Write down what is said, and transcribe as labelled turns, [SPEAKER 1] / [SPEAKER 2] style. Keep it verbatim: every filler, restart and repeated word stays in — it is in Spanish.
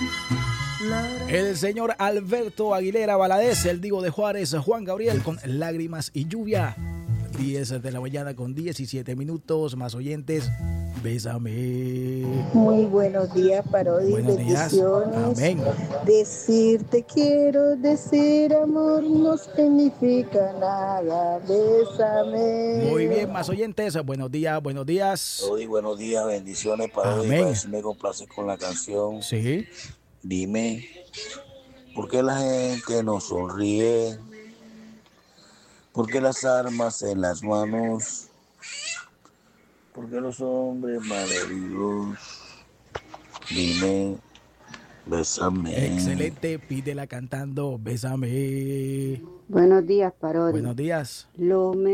[SPEAKER 1] El señor Alberto Aguilera Valadez, el Divo de Juárez, Juan Gabriel con Lágrimas y Lluvia. diez de la mañana con diecisiete minutos, más oyentes. Bésame.
[SPEAKER 2] Muy buenos días, Parodi.
[SPEAKER 1] Buenos días.
[SPEAKER 2] Bendiciones.
[SPEAKER 1] Amén.
[SPEAKER 2] Decir te quiero, decir amor no significa nada. Bésame.
[SPEAKER 1] Muy bien, más oyentes. Buenos días, buenos días.
[SPEAKER 3] Parodi, buenos días, bendiciones, Parodi.
[SPEAKER 1] Amén.
[SPEAKER 3] Para si me complaces con la canción.
[SPEAKER 1] Sí.
[SPEAKER 3] Dime, ¿por qué la gente no sonríe? ¿Por qué las armas en las manos? ¿Por qué los hombres malheridos? Dime, bésame.
[SPEAKER 1] Excelente, pídela cantando, bésame.
[SPEAKER 4] Buenos días, Parodi.
[SPEAKER 1] Buenos días.
[SPEAKER 4] Lo me